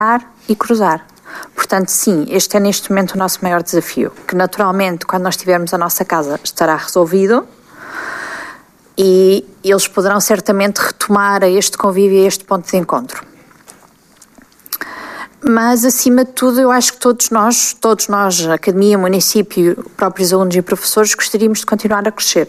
e cruzar. Portanto, sim, este é neste momento o nosso maior desafio, que naturalmente, quando nós tivermos a nossa casa, estará resolvido e eles poderão certamente retomar a este convívio e a este ponto de encontro. Mas, acima de tudo, eu acho que todos nós, a Academia, o município, próprios alunos e professores, gostaríamos de continuar a crescer.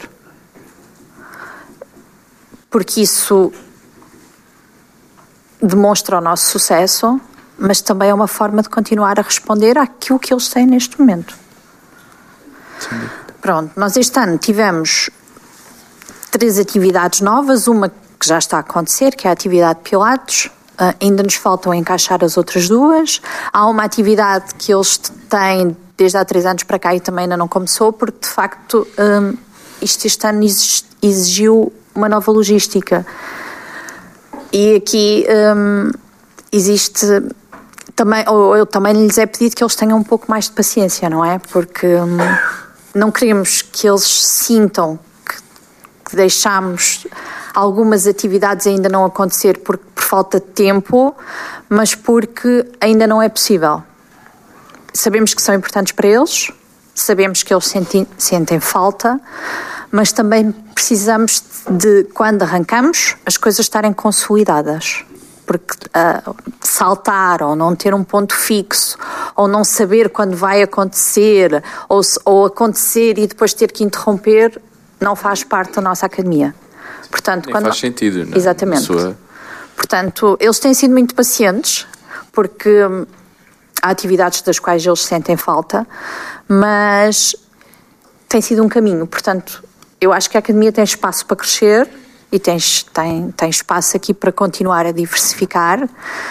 Porque isso demonstra o nosso sucesso, mas também é uma forma de continuar a responder àquilo que eles têm neste momento. Sim. Pronto, nós este ano tivemos 3 atividades novas, uma que já está a acontecer, que é a atividade de Pilates, ainda nos faltam encaixar as outras 2. Há uma atividade que eles têm desde há 3 anos para cá e também ainda não começou, porque de facto este ano exigiu uma nova logística. E aqui existe também, ou eu também lhes é pedido que eles tenham um pouco mais de paciência, não é? Porque não queremos que eles sintam que deixamos algumas atividades ainda não acontecer por falta de tempo, mas porque ainda não é possível. Sabemos que são importantes para eles, sabemos que eles sentem falta, mas também precisamos de, quando arrancamos, as coisas estarem consolidadas. Porque saltar ou não ter um ponto fixo, ou não saber quando vai acontecer, ou acontecer e depois ter que interromper, não faz parte da nossa academia. Portanto, nem faz sentido, não é? Exatamente. Portanto, eles têm sido muito pacientes, porque há atividades das quais eles sentem falta, mas tem sido um caminho. Portanto, eu acho que a academia tem espaço para crescer e tem espaço aqui para continuar a diversificar,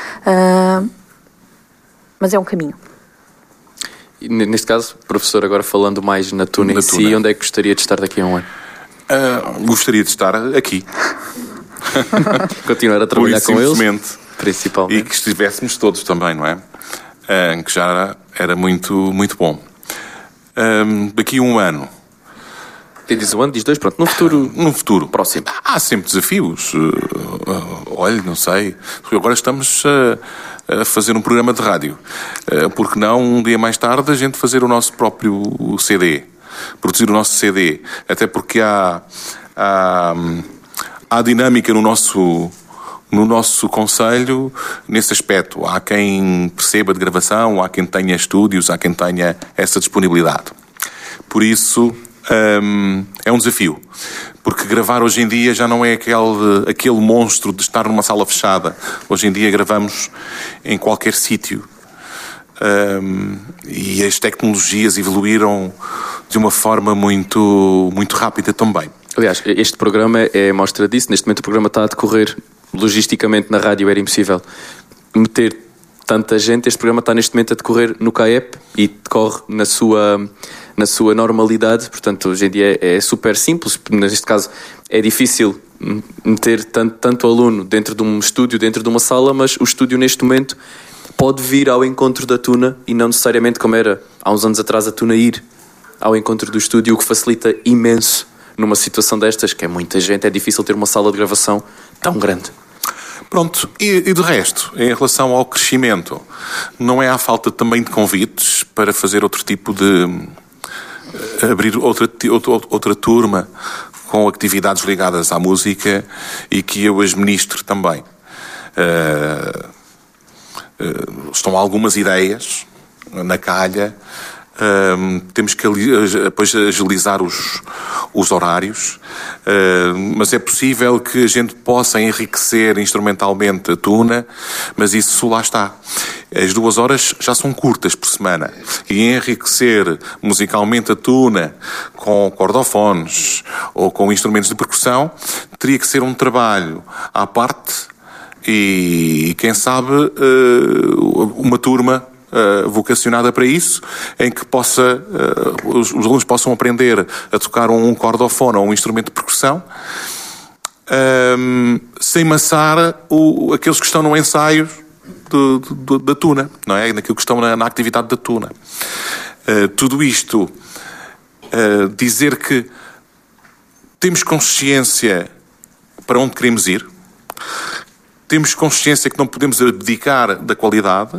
mas é um caminho. E neste caso, professor, agora falando mais na Tuna em si, onde é que gostaria de estar daqui a um ano? Gostaria de estar aqui. Continuar a trabalhar com eles, principalmente. E que estivéssemos todos também, não é? Que já era muito, muito bom. Daqui a um ano. Diz um ano, diz 2, pronto. No futuro próximo. Há sempre desafios. Olha, não sei. Agora estamos a fazer um programa de rádio. Porque não, um dia mais tarde, a gente fazer o nosso próprio CD. Produzir o nosso CD. Até porque há dinâmica no nosso concelho nesse aspecto. Há quem perceba de gravação, há quem tenha estúdios, há quem tenha essa disponibilidade. Por isso, é um desafio. Porque gravar hoje em dia já não é aquele monstro de estar numa sala fechada. Hoje em dia gravamos em qualquer sítio. E as tecnologias evoluíram de uma forma muito, muito rápida também. Aliás, este programa é mostra disso. Neste momento o programa está a decorrer logisticamente na rádio, era impossível meter tanta gente. Este programa está neste momento a decorrer no CAEP e decorre na sua normalidade. Portanto, hoje em dia é super simples. Neste caso é difícil meter tanto aluno dentro de um estúdio, dentro de uma sala, mas o estúdio neste momento pode vir ao encontro da Tuna e não necessariamente como era há uns anos atrás a Tuna ir ao encontro do estúdio, o que facilita imenso numa situação destas, que é muita gente, é difícil ter uma sala de gravação tão grande. Pronto, e de resto, em relação ao crescimento, não é a falta também de convites para fazer outro tipo de... abrir outra turma com atividades ligadas à música e que eu administro também. Estão algumas ideias na calha. Temos que depois agilizar os horários, mas é possível que a gente possa enriquecer instrumentalmente a Tuna, mas isso lá está. As 2 horas já são curtas por semana e enriquecer musicalmente a Tuna com cordofones ou com instrumentos de percussão teria que ser um trabalho à parte e quem sabe uma turma vocacionada para isso, em que os alunos possam aprender a tocar um cordofone ou um instrumento de percussão, sem maçar aqueles que estão no ensaio da Tuna, não é? Naquilo que estão na atividade da Tuna. Tudo isto, dizer que temos consciência para onde queremos ir, temos consciência que não podemos abdicar da qualidade,